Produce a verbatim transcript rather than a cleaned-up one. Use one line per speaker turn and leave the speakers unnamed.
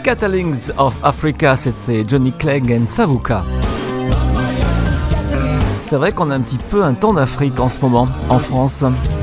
Scatterlings of Africa, c'était Johnny Clegg et Savuka. C'est vrai qu'on a un petit peu un temps d'Afrique en ce moment, en France.